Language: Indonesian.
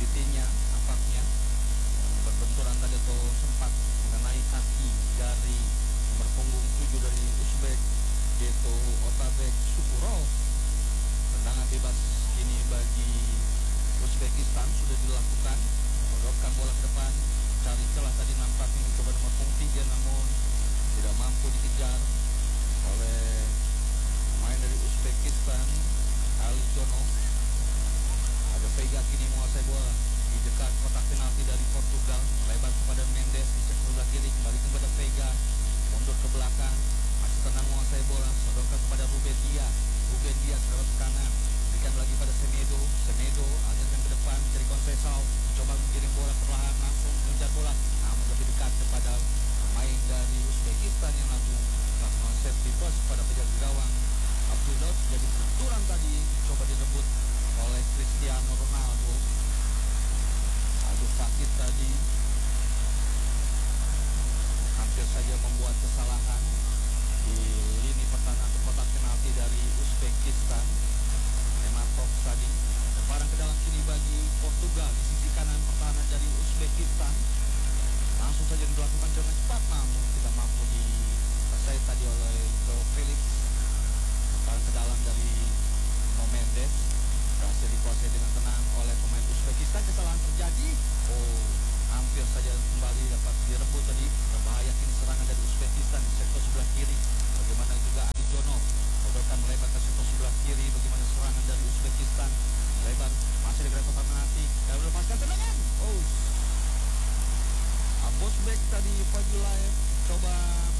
Titinya nampaknya berbenturan tadi atau sempat mengenai kaki dari nomor punggung 7 dari Uzbek, yaitu Otabek Sukurov. Tendangan bebas kini bagi Uzbekistan sudah dilakukan. Mendorongkan bola ke depan, cari celah tadi nampaknya mencoba nomor punggung 3, namun tidak mampu dikejar oleh pemain dari Uzbekistan, Ali Jono. Ada Vega kini menguasai bola di dekat kotak penalti dari Portugal, lebar kepada Mendes di sebelah kiri, kembali kepada Vega, mundur ke belakang, masih tenang menguasai bola, sodorkan kepada Ruben Dias. Ruben Dias lewat ke kanan, berikan lagi pada Semedo. Semedo alirkan ke depan dari Conceição, mencoba mengirim bola perlahan, langsung mengejar bola, namun lebih dekat kepada pemain dari Uzbekistan yang langsung melakukan safety first pada penjaga gawang Abdullah. Jadi benturan tadi coba direbut oleh Cristiano Ronaldo. Aduh, sakit tadi, hampir saja membuat kesalahan di lini pertahanan kotak penalti dari Uzbekistan. Nematov tadi lemparan ke dalam kini bagi Portugal di sisi kanan pertahanan dari Uzbekistan. Langsung saja dilakukan dengan cepat, namun tidak mampu diselesai tadi oleh Joao Felix. Lemparan ke dalam dari Nuno Mendes berhasil dikuasai dengan tenang oleh pemain Uzbekistan. Kesalahan terjadi. Hampir saja kembali dapat direbut tadi. Berbahaya kini serangan dari Uzbekistan di sektor sebelah kiri. Bagaimana juga Adi Jono sodorkan melebar ke sektor sebelah kiri. Bagaimana serangan dari Uzbekistan lebar masih di kotak penalti dan melepaskan tendangan. Abosbek tadi Fadilai coba